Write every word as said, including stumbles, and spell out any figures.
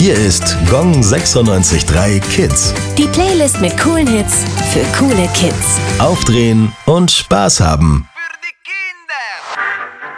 Hier ist Gong sechsundneunzig Komma drei Kids. Die Playlist mit coolen Hits für coole Kids. Aufdrehen und Spaß haben.